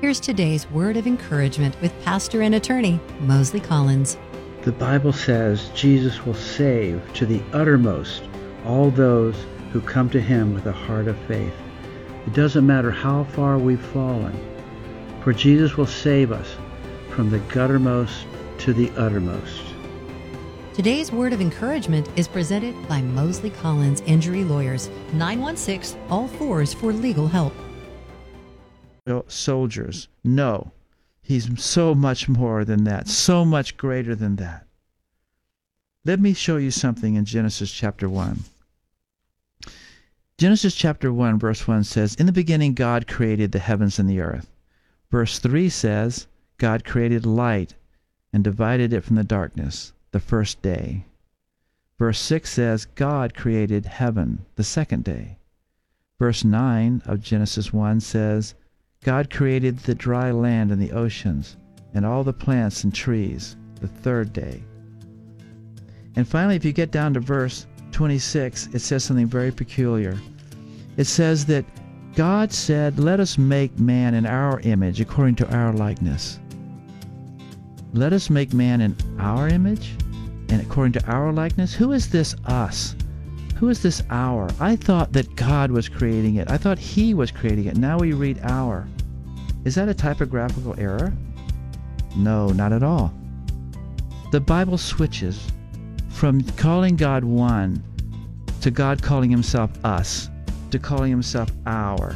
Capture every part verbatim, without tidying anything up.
Here's today's word of encouragement with pastor and attorney Mosley Collins. The Bible says Jesus will save to the uttermost all those who come to him with a heart of faith. It doesn't matter how far we've fallen, for Jesus will save us from the guttermost to the uttermost. Today's word of encouragement is presented by Mosley Collins Injury Lawyers, nine one six, all fours for legal help. Soldiers, no, he's so much more than that, so much greater than that. Let me show you something in Genesis chapter one. Genesis chapter one, verse one says, "In the beginning God created the heavens and the earth." Verse three says, "God created light and divided it from the darkness the first day." Verse six says, "God created heaven the second day." Verse nine of Genesis one says, "God created the dry land and the oceans and all the plants and trees the third day." And finally, if you get down to verse twenty-six, it says something very peculiar. It says that God said, "Let us make man in our image according to our likeness." Let us make man in our image and according to our likeness? Who is this us? Who is this our? I thought that God was creating it. I thought he was creating it. Now we read our. Is that a typographical error? No, not at all. The Bible switches from calling God one to God calling himself us, to calling himself our.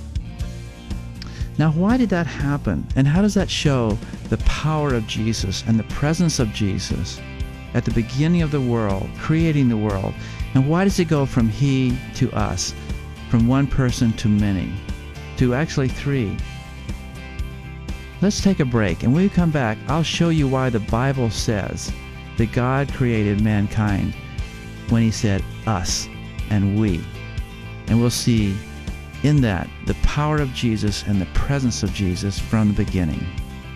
Now, why did that happen? And how does that show the power of Jesus and the presence of Jesus at the beginning of the world, creating the world? And why does it go from he to us, from one person to many, to actually three? Let's take a break, and when we come back, I'll show you why the Bible says that God created mankind when he said us and we. And we'll see in that the power of Jesus and the presence of Jesus from the beginning.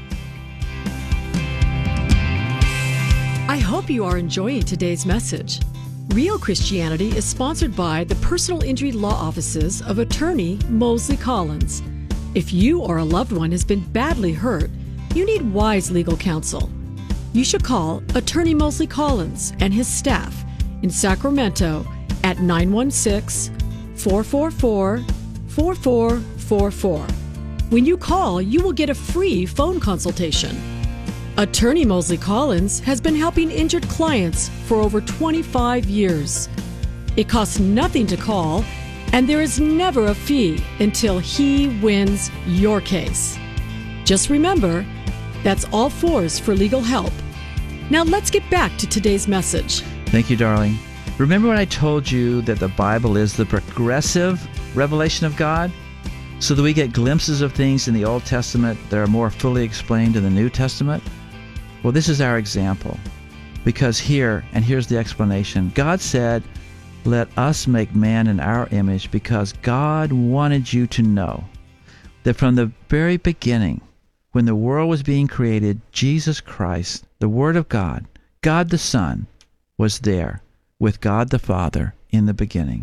I hope you are enjoying today's message. Real Christianity is sponsored by the Personal Injury Law Offices of attorney Mosley Collins. If you or a loved one has been badly hurt, you need wise legal counsel. You should call attorney Mosley Collins and his staff in Sacramento at nine one six, four four four, four four four four. When you call, you will get a free phone consultation. Attorney Mosley Collins has been helping injured clients for over twenty-five years. It costs nothing to call, and there is never a fee until he wins your case. Just remember, that's all fours for legal help. Now let's get back to today's message. Thank you, darling. Remember when I told you that the Bible is the progressive revelation of God? So that we get glimpses of things in the Old Testament that are more fully explained in the New Testament? Well, this is our example. Because here, and here's the explanation, God said, "Let us make man in our image," because God wanted you to know that from the very beginning, when the world was being created, Jesus Christ, the Word of God, God the Son, was there with God the Father in the beginning.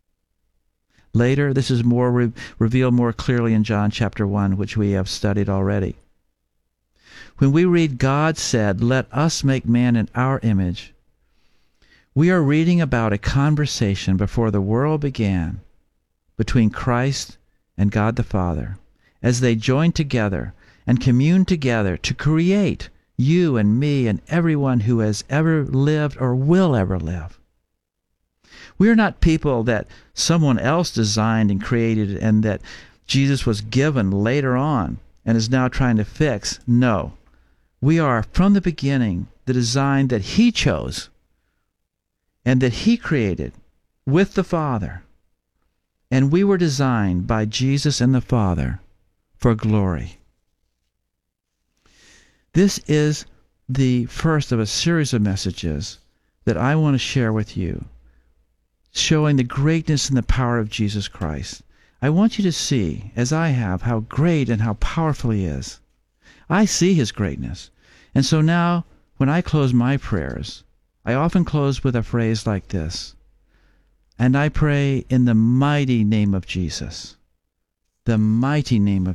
Later, this is more re- revealed more clearly in John chapter one, which we have studied already. When we read God said, "Let us make man in our image," we are reading about a conversation before the world began between Christ and God the Father as they joined together and communed together to create you and me and everyone who has ever lived or will ever live. We are not people that someone else designed and created and that Jesus was given later on and is now trying to fix. No. We are, from the beginning, the design that he chose and that he created with the Father. And we were designed by Jesus and the Father for glory. This is the first of a series of messages that I want to share with you, showing the greatness and the power of Jesus Christ. I want you to see, as I have, how great and how powerful he is. I see his greatness. And so now, when I close my prayers, I often close with a phrase like this: "And I pray in the mighty name of Jesus." The mighty name of